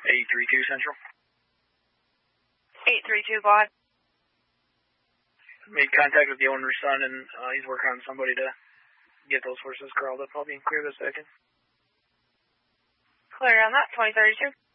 832 Central. 832, go ahead. Made contact with the owner's son, and he's working on somebody to get those horses corralled up. I'll be clear this second. Clear on that, 2032.